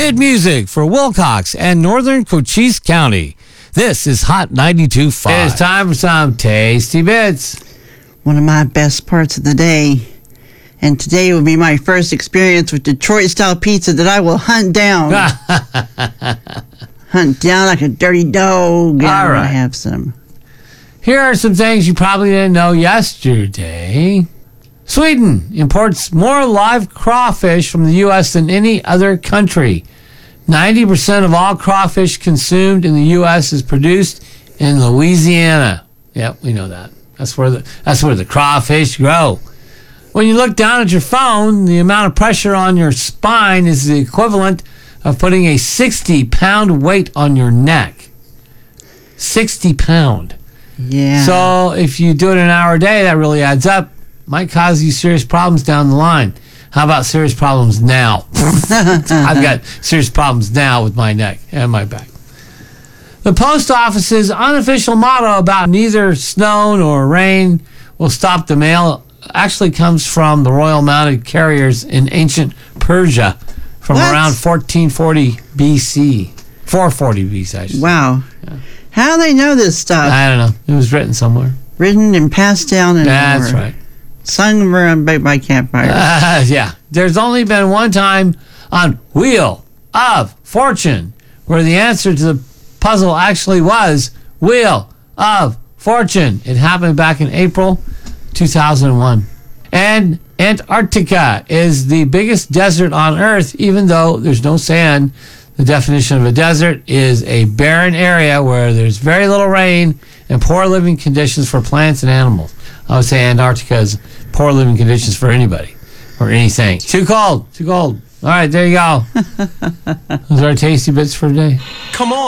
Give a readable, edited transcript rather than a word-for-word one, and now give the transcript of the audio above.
Hit music for Wilcox and Northern Cochise County. This is Hot 92.5. It's time for some Tasty Bits. One of my best parts of the day. And today will be my first experience with Detroit-style pizza that I will hunt down. Hunt down like a dirty dog. All right. I have some. Here are some things you probably didn't know yesterday. Sweden imports more live crawfish from the U.S. than any other country. 90% of all crawfish consumed in the U.S. is produced in Louisiana. Yep, we know that. That's where the crawfish grow. When you look down at your phone, the amount of pressure on your spine is the equivalent of putting a 60-pound weight on your neck. 60 pound. Yeah. So if you do it an hour a day, that really adds up. Might cause you serious problems down the line. How about serious problems now? I've got serious problems now with my neck and my back. The post office's unofficial motto about neither snow nor rain will stop the mail actually comes from the Royal Mounted Carriers in ancient Persia from around 1440 BC. 440 BC, I should say. Wow. Yeah. How do they know this stuff? I don't know. It was written somewhere. Written and passed down and That's right. Sung around by campfires. Yeah. There's only been one time on Wheel of Fortune where the answer to the puzzle actually was Wheel of Fortune. It happened back in April 2001. And Antarctica is the biggest desert on Earth, even though there's no sand. The definition of a desert is a barren area where there's very little rain and poor living conditions for plants and animals. I would say Antarctica is poor living conditions for anybody or anything. Too cold. All right, there you go. Those are our Tasty Bits for today. Come on.